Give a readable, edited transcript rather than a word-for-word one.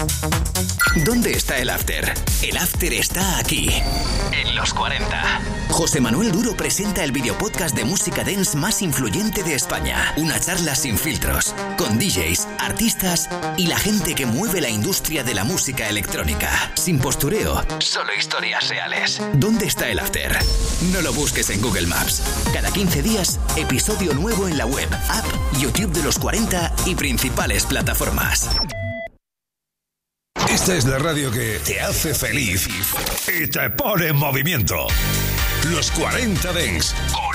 ¿Dónde está el after? El after está aquí, en los 40. José Manuel Duro presenta el videopodcast de música dance más influyente de España. Una charla sin filtros, con DJs, artistas y la gente que mueve la industria de la música electrónica. Sin postureo, solo historias reales. ¿Dónde está el after? No lo busques en Google Maps. Cada 15 días, episodio nuevo en la web, app, YouTube de los 40 y principales plataformas. Esta es la radio que te hace feliz y te pone en movimiento. Los 40 Dance con